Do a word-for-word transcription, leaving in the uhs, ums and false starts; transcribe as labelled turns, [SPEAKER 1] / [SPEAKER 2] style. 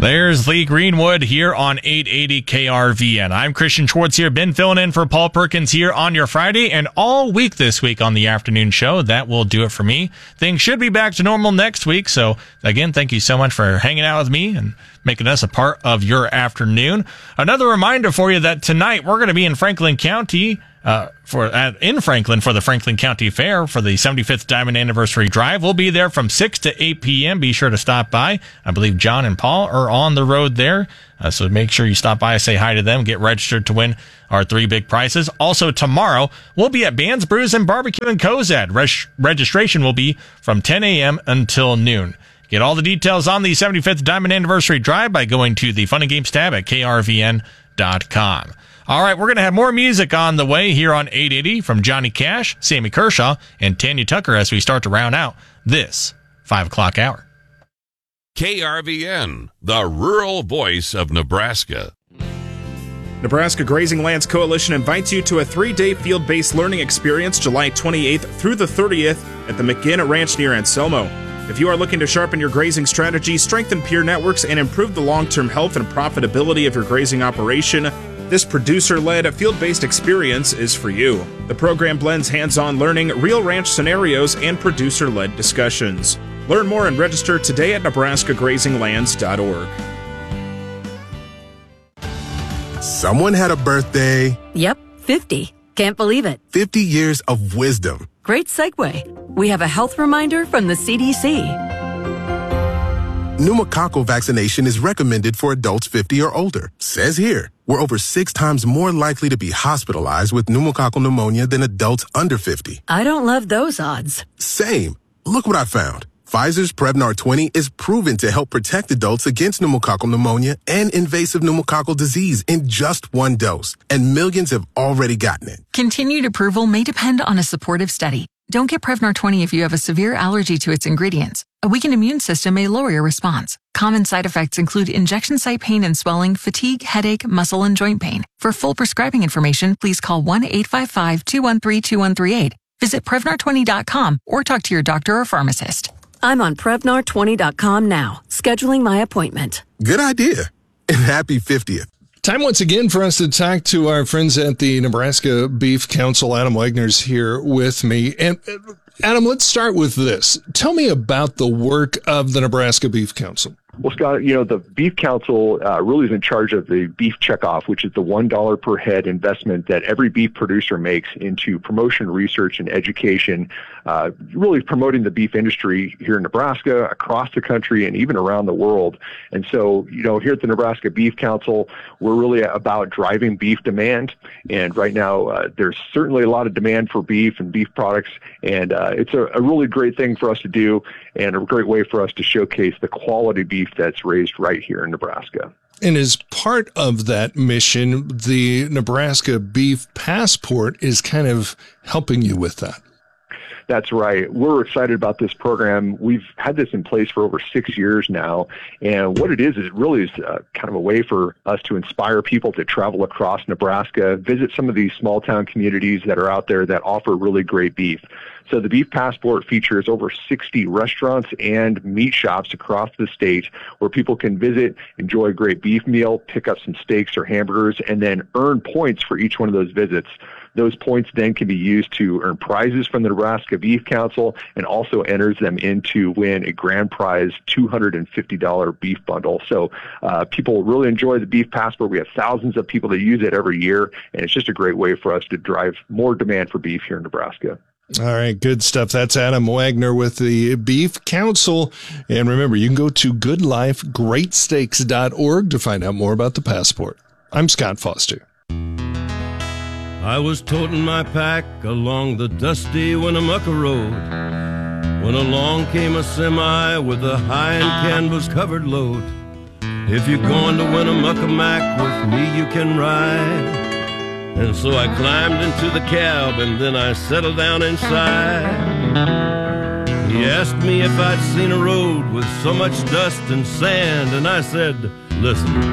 [SPEAKER 1] There's Lee Greenwood here on eight eighty K R V N. I'm Christian Schwartz here, been filling in for Paul Perkins here on your Friday and all week this week on the afternoon show. That will do it for me. Things should be back to normal next week. So again, thank you so much for hanging out with me and making us a part of your afternoon. Another reminder for you that tonight we're going to be in Franklin County Uh, for uh, in Franklin for the Franklin County Fair for the seventy-fifth Diamond Anniversary Drive. We'll be there from six to eight p.m. Be sure to stop by. I believe John and Paul are on the road there, uh, so make sure you stop by, say hi to them, get registered to win our three big prizes. Also tomorrow, we'll be at Bands, Brews, and Barbecue in Cozad. Res- registration will be from ten a.m. until noon. Get all the details on the seventy-fifth Diamond Anniversary Drive by going to the Fun and Games tab at K R V N dot com. All right, we're going to have more music on the way here on eight eighty from Johnny Cash, Sammy Kershaw, and Tanya Tucker as we start to round out this five o'clock hour.
[SPEAKER 2] K R V N, the rural voice of Nebraska.
[SPEAKER 3] Nebraska Grazing Lands Coalition invites you to a three-day field-based learning experience July twenty-eighth through the thirtieth at the McGinn Ranch near Anselmo. If you are looking to sharpen your grazing strategy, strengthen peer networks, and improve the long-term health and profitability of your grazing operation, this producer-led, field-based experience is for you. The program blends hands-on learning, real ranch scenarios, and producer-led discussions. Learn more and register today at Nebraska Grazing Lands dot org.
[SPEAKER 4] Someone had a birthday.
[SPEAKER 5] Yep, fifty. Can't believe it.
[SPEAKER 4] fifty years of wisdom.
[SPEAKER 5] Great segue. We have a health reminder from the C D C.
[SPEAKER 4] Pneumococcal vaccination is recommended for adults fifty or older. Says here, we're over six times more likely to be hospitalized with pneumococcal pneumonia than adults under fifty.
[SPEAKER 5] I don't love those odds.
[SPEAKER 4] Same. Look what I found. Pfizer's Prevnar twenty is proven to help protect adults against pneumococcal pneumonia and invasive pneumococcal disease in just one dose. And millions have already gotten it.
[SPEAKER 6] Continued approval may depend on a supportive study. Don't get Prevnar twenty if you have a severe allergy to its ingredients. A weakened immune system may lower your response. Common side effects include injection site pain and swelling, fatigue, headache, muscle, and joint pain. For full prescribing information, please call one eight five five, two one three, two one three eight. Visit Prevnar twenty dot com or talk to your doctor or pharmacist.
[SPEAKER 5] I'm on Prevnar twenty dot com now, scheduling my appointment.
[SPEAKER 4] Good idea. And happy fiftieth.
[SPEAKER 7] Time once again for us to talk to our friends at the Nebraska Beef Council. Adam Wagner's here with me. And Adam, let's start with this. Tell me about the work of the Nebraska Beef Council.
[SPEAKER 8] Well, Scott, you know, the Beef Council uh, really is in charge of the beef checkoff, which is the one dollar per head investment that every beef producer makes into promotion, research, and education, uh, really promoting the beef industry here in Nebraska, across the country, and even around the world. And so, you know, here at the Nebraska Beef Council, we're really about driving beef demand. And right now, uh, there's certainly a lot of demand for beef and beef products, and uh, it's a, a really great thing for us to do and a great way for us to showcase the quality beef that's raised right here in Nebraska.
[SPEAKER 7] And as part of that mission, the Nebraska Beef Passport is kind of helping you with that.
[SPEAKER 8] That's right. We're excited about this program. We've had this in place for over six years now. And what it is, is it really is uh, kind of a way for us to inspire people to travel across Nebraska, visit some of these small town communities that are out there that offer really great beef. So the Beef Passport features over sixty restaurants and meat shops across the state where people can visit, enjoy a great beef meal, pick up some steaks or hamburgers, and then earn points for each one of those visits. Those points then can be used to earn prizes from the Nebraska Beef Council and also enters them in to win a grand prize two hundred fifty dollars beef bundle. So uh, people really enjoy the Beef Passport. We have thousands of people that use it every year, and it's just a great way for us to drive more demand for beef here in Nebraska.
[SPEAKER 7] All right, good stuff. That's Adam Wagner with the Beef Council. And remember, you can go to good life great steaks dot org to find out more about the passport. I'm Scott Foster.
[SPEAKER 9] I was toting my pack along the dusty Winnemucca Road when along came a semi with a high and canvas-covered load. If you're going to Winnemucca Mac with me, you can ride. And so I climbed into the cab and then I settled down inside. He asked me if I'd seen a road with so much dust and sand, and I said, listen,